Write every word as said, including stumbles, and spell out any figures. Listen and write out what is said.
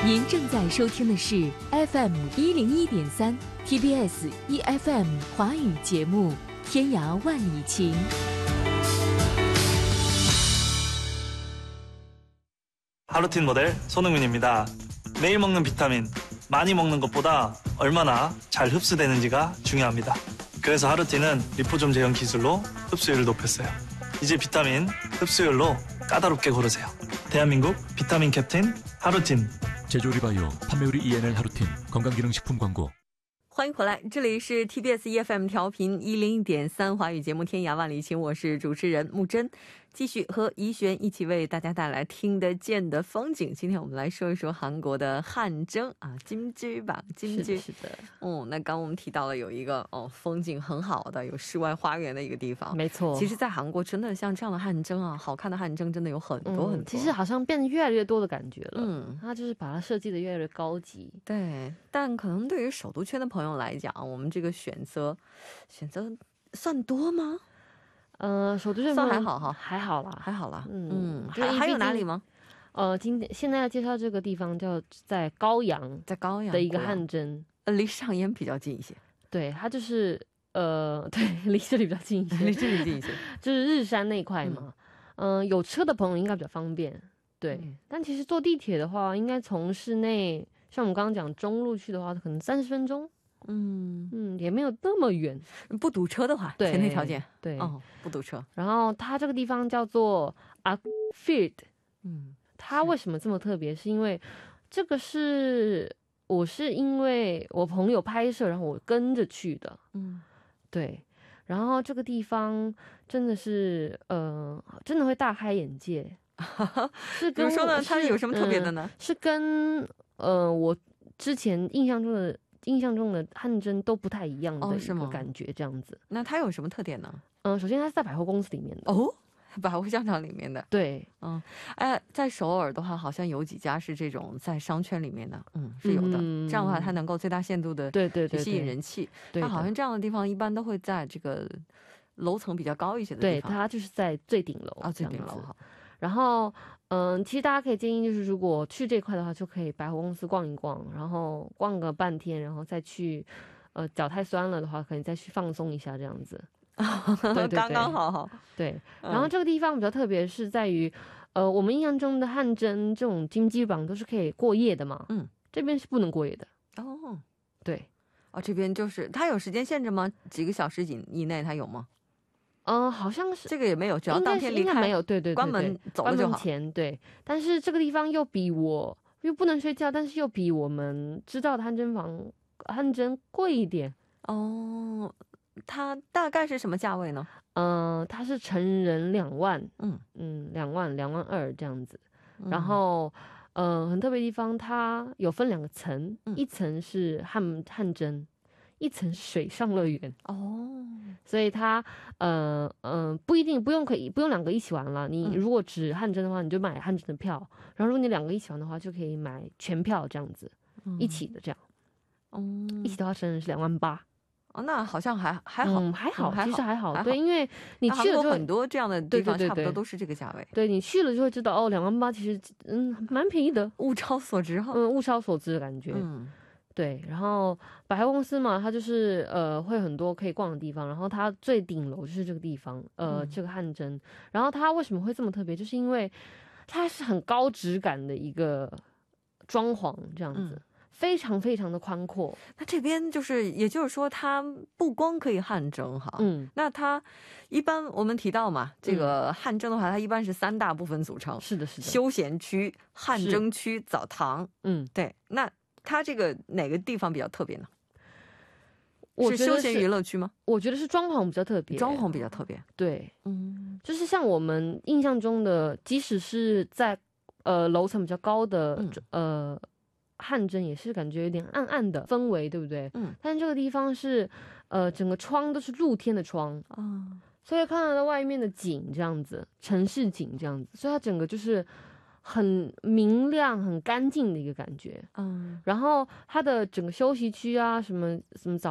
您正在收听的是 F M 一零一点三 T B S E F M 华语节目《天涯万里情》。 하루틴 모델 손흥민입니다. 매일 먹는 비타민, 많이 먹는 것보다 얼마나 잘 흡수되는지가 중요합니다. 그래서 하루틴은 리포좀 제형 기술로 흡수율을 높였어요. 이제 비타민 흡수율로 까다롭게 고르세요. 대한민국 비타민 캡틴 하루틴. 제조리바이오 판매율이 이엔엘 하루틴 건강기능식품 광고. 欢迎回来，这里是 T B S E F M 调频一零一点三华语节目《天涯万里情》，我是主持人木真，继续和怡璇一起为大家带来听得见的风景。今天我们来说一说韩国的汗蒸啊，金居吧，金居。是的，嗯，那刚我们提到了有一个哦风景很好的有世外花园的一个地方，没错。其实，在韩国真的像这样的汗蒸啊，好看的汗蒸真的有很多很多。其实好像变得越来越多的感觉了，嗯，它就是把它设计的越来越高级。对，但可能对于首都圈的朋友来讲，我们这个选择选择算多吗？呃，首都圈算还好哈，还好啦，还好啦。嗯，还还有哪里吗？呃，今天现在要介绍这个地方叫在高阳，在高阳的一个汗蒸，呃，离上烟比较近一些。对，它就是呃，对，离这里比较近一些，离这里近一些，就是日山那块嘛。嗯、呃，有车的朋友应该比较方便。对，嗯、但其实坐地铁的话，应该从室内，像我们刚刚讲中路去的话，可能三十分钟。嗯嗯，也没有那么远，不堵车的话，对，前提条件对哦，不堵车。然后它这个地方叫做 Akfield， 嗯，它为什么这么特别？是因为这个是我是因为我朋友拍摄，然后我跟着去的，嗯，对。然后这个地方真的是呃，真的会大开眼界。是跟比如说呢，它有什么特别的呢？嗯、是跟呃我之前印象中的。印象中的汗蒸都不太一样的一个感觉，这样子。那它有什么特点呢？嗯，首先它是在百货公司里面的哦，百货商场里面的。对，嗯，哎，在首尔的话，好像有几家是这种在商圈里面的，嗯，是有的。嗯、这样的话，它能够最大限度的对对对吸引人气。对，它好像这样的地方一般都会在这个楼层比较高一些的地方。对，它就是在最顶楼啊，最顶楼哈。然后，嗯，其实大家可以建议，就是如果去这块的话，就可以百货公司逛一逛，然后逛个半天，然后再去，呃，脚太酸了的话，可以再去放松一下，这样子。对对对，刚刚好好。对，然后这个地方比较特别是在于，呃，我们印象中的汗蒸这种金鸡榜都是可以过夜的嘛，嗯，这边是不能过夜的。哦，对，哦，这边就是它有时间限制吗？几个小时以以内它有吗？嗯、呃，好像是这个也没有，只要当天离开没有，对对对，关门走了就好。关门前对，但是这个地方又比我又不能睡觉，但是又比我们知道的汗蒸房汗蒸贵一点哦。它大概是什么价位呢？嗯、呃，它是成人两万，嗯嗯，两万两万二这样子。然后，嗯、呃，很特别的地方，它有分两个层，嗯、一层是汗汗蒸。一层水上乐园哦，所以它呃嗯、呃、不一定不用可以不用两个一起玩了。你如果只汗蒸的话，你就买汗蒸的票；然后如果你两个一起玩的话，就可以买全票这样子，嗯、一起的这样。哦、嗯，一起的话成人是两万八。哦，那好像还还好，嗯、还好，其实还好。对，因为你去了就很多这样的地方，差不多都是这个价位。对，你去了就会知道哦，两万八其实嗯蛮便宜的，物超所值哈。嗯，物超所值的感觉。嗯。对，然后百货公司嘛，它就是呃会很多可以逛的地方，然后它最顶楼就是这个地方，呃、嗯、这个汗蒸，然后它为什么会这么特别，就是因为它是很高质感的一个装潢，这样子、嗯、非常非常的宽阔。那这边就是也就是说它不光可以汗蒸哈，嗯，那它一般我们提到嘛，这个汗蒸的话它一般是三大部分组成，是的是的，休闲区、汗蒸区、澡堂，嗯，对，那它这个哪个地方比较特别呢？是休闲娱乐区吗？我觉得是装潢比较特别，装潢比较特别。对，嗯，就是像我们印象中的，即使是在呃楼层比较高的、嗯、呃汗蒸，也是感觉有点暗暗的氛围，对不对？嗯。但是这个地方是呃整个窗都是露天的窗啊、哦，所以看得到外面的景这样子，城市景这样子，所以它整个就是。很明亮、很干净的一个感觉，嗯，然后它的整个休息区啊，什么什么早。